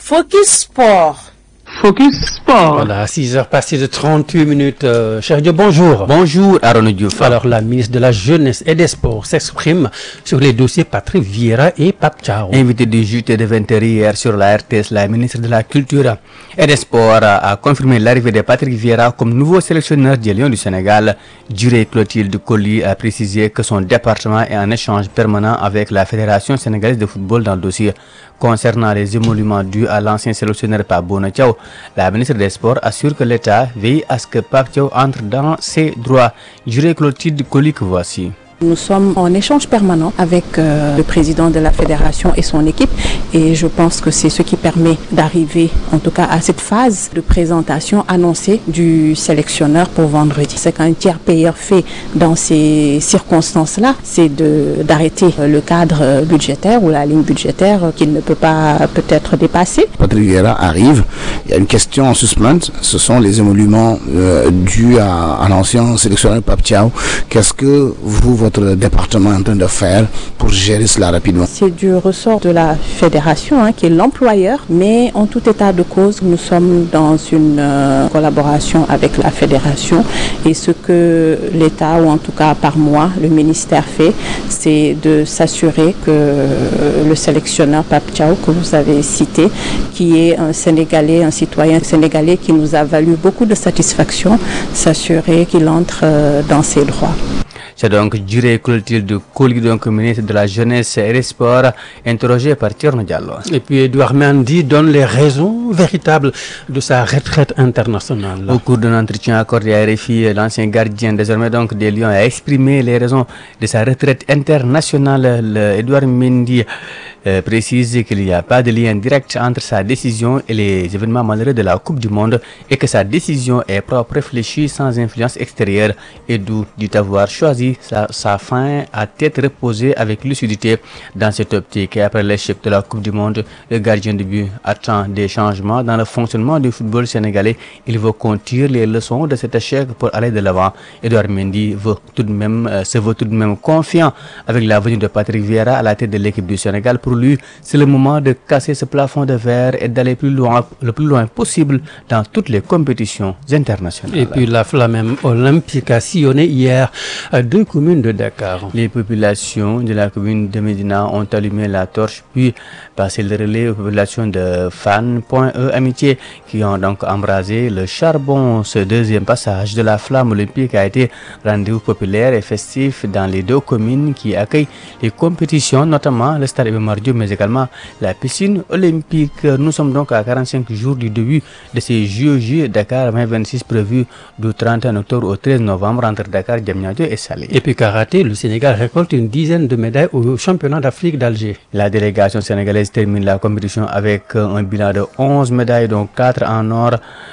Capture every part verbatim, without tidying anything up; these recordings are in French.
Focus Sport. Focus Sport. Voilà, six heures passées de trente-huit minutes. Euh, cher Dieu, bonjour. Bonjour, Aaron Diouf. Alors, la ministre de la Jeunesse et des Sports s'exprime sur les dossiers Patrick Vieira et Pape Thiaw. Invité du J T de vingt heures hier sur la R T S, la ministre de la Culture et des Sports a confirmé l'arrivée de Patrick Vieira comme nouveau sélectionneur des Lions du Sénégal. Duré Clotilde Coly a précisé que son département est en échange permanent avec la Fédération sénégalaise de football dans le dossier concernant les émoluments dus à l'ancien sélectionneur Pape Bouna Thiaw. La ministre des Sports assure que l'État veille à ce que Pape Thiaw entre dans ses droits. Duré Clotilde Coly que voici. Nous sommes en échange permanent avec euh, le président de la fédération et son équipe et je pense que c'est ce qui permet d'arriver en tout cas à cette phase de présentation annoncée du sélectionneur pour vendredi. C'est qu'un tiers payeur fait dans ces circonstances-là, c'est de, d'arrêter le cadre budgétaire ou la ligne budgétaire qu'il ne peut pas peut-être dépasser. Patrick Vieira arrive, il y a une question en suspens, ce sont les émoluments euh, dus à, à l'ancien sélectionneur Pape Thiaw. Qu'est-ce que vous, votre département est en train de faire pour gérer cela rapidement? C'est du ressort de la fédération hein, qui est l'employeur, mais en tout état de cause, nous sommes dans une euh, collaboration avec la fédération et ce que l'État, ou en tout cas par moi, le ministère fait, c'est de s'assurer que euh, le sélectionneur Pape Thiaw, que vous avez cité, qui est un Sénégalais, un citoyen sénégalais qui nous a valu beaucoup de satisfaction, s'assurer qu'il entre euh, dans ses droits. C'est donc Duré Clotilde Coly, donc ministre de la Jeunesse et des Sports, interrogé par Thierno Diallo. Et puis Edouard Mendy donne les raisons véritables de sa retraite internationale. Au cours d'un entretien accordé à R F I, l'ancien gardien désormais donc des Lions a exprimé les raisons de sa retraite internationale. Le Edouard Mendy euh, précise qu'il n'y a pas de lien direct entre sa décision et les événements malheureux de la Coupe du Monde et que sa décision est propre, réfléchie, sans influence extérieure et d'où dit avoir choisi Sa, sa fin à tête reposée avec lucidité dans cette optique. Et après l'échec de la Coupe du Monde, le gardien de but attend des changements dans le fonctionnement du football sénégalais. Il veut qu'on tire les leçons de cet échec pour aller de l'avant. Edouard Mendy veut tout de même, euh, se veut tout de même confiant avec la venue de Patrick Vieira à la tête de l'équipe du Sénégal. Pour lui, c'est le moment de casser ce plafond de verre et d'aller plus loin, le plus loin possible dans toutes les compétitions internationales. Et puis la flamme olympique a sillonné hier à deux communes de Dakar. Les populations de la commune de Médina ont allumé la torche puis passé le relais aux populations de Fan, Point E, Amitié qui ont donc embrasé le charbon. Ce deuxième passage de la flamme olympique a été rendez-vous populaire et festif dans les deux communes qui accueillent les compétitions, notamment le stade Iba Mar Diop mais également la piscine olympique. Nous sommes donc à quarante-cinq jours du début de ces J O J Dakar vingt vingt-six prévus du trente et un octobre au treize novembre entre Dakar, Diamniadio et Salé. Et puis karaté, le Sénégal récolte une dizaine de médailles au championnat d'Afrique d'Alger. La délégation sénégalaise termine la compétition avec un bilan de onze médailles, dont quatre en or,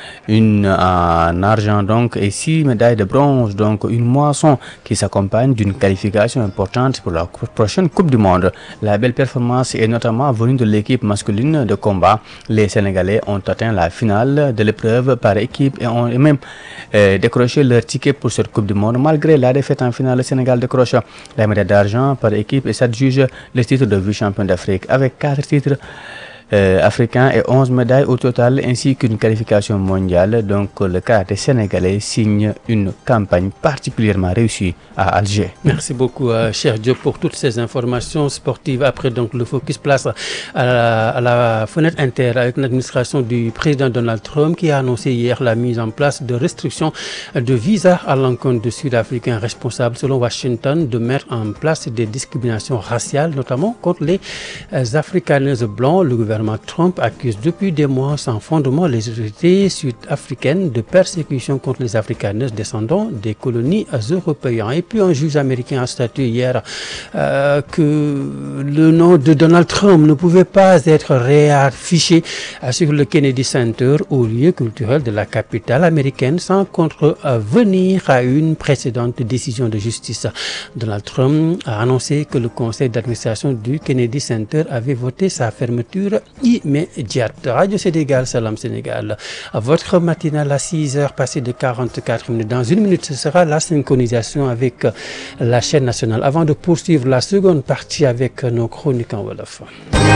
une en argent donc et six médailles de bronze, donc une moisson qui s'accompagne d'une qualification importante pour la prochaine Coupe du Monde. La belle performance est notamment venue de l'équipe masculine de combat. Les Sénégalais ont atteint la finale de l'épreuve par équipe et ont même euh, décroché leur ticket pour cette Coupe du Monde. Malgré la défaite en finale, le Sénégal décroche la médaille d'argent par équipe et s'adjuge le titre de vice-champion d'Afrique avec quatre titres Euh, africain et onze médailles au total ainsi qu'une qualification mondiale. Donc le karaté sénégalais signe une campagne particulièrement réussie à Alger. Merci beaucoup euh, cher Diop pour toutes ces informations sportives. Après donc le focus place à la, à la fenêtre inter avec l'administration du président Donald Trump qui a annoncé hier la mise en place de restrictions de visa à l'encontre de Sud-Africains responsables selon Washington de mettre en place des discriminations raciales notamment contre les euh, Afrikaners blancs. Le gouvernement Trump accuse depuis des mois sans fondement les autorités sud-africaines de persécution contre les Afrikaners descendants des colonies européennes. Et puis un juge américain a statué hier euh, que le nom de Donald Trump ne pouvait pas être réaffiché euh, sur le Kennedy Center au lieu culturel de la capitale américaine sans contrevenir à une précédente décision de justice. Donald Trump a annoncé que le conseil d'administration du Kennedy Center avait voté sa fermeture immédiate. Radio Sénégal, Salam Sénégal. À votre matinale à six heures passées de quarante-quatre minutes. Dans une minute, ce sera la synchronisation avec la chaîne nationale. Avant de poursuivre la seconde partie avec nos chroniques en Wolof.